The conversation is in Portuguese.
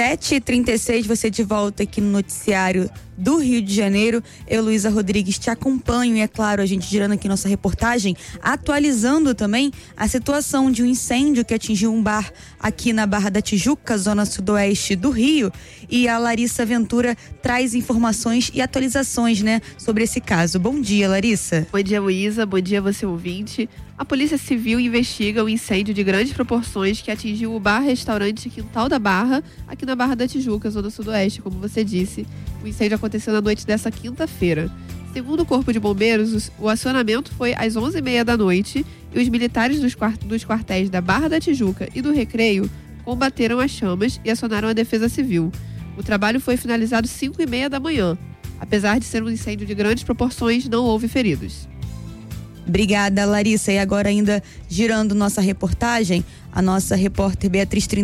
7h36, você de volta aqui no noticiário do Rio de Janeiro. Eu, Luísa Rodrigues, te acompanho e, é claro, a gente girando aqui nossa reportagem, atualizando também a situação de um incêndio que atingiu um bar aqui na Barra da Tijuca, zona sudoeste do Rio, e a Larissa Ventura traz informações e atualizações, né, sobre esse caso. Bom dia, Larissa. Bom dia, Luísa. Bom dia, você ouvinte. A Polícia Civil investiga um incêndio de grandes proporções que atingiu o bar-restaurante Quintal da Barra, aqui na Barra da Tijuca, zona sudoeste, como você disse. O incêndio aconteceu na noite dessa quinta-feira. Segundo o Corpo de Bombeiros, o acionamento foi às 11h30 da noite e os militares dos quartéis da Barra da Tijuca e do Recreio combateram as chamas e acionaram a Defesa Civil. O trabalho foi finalizado 5h30 da manhã. Apesar de ser um incêndio de grandes proporções, não houve feridos. Obrigada, Larissa. E agora, ainda girando nossa reportagem, a nossa repórter Beatriz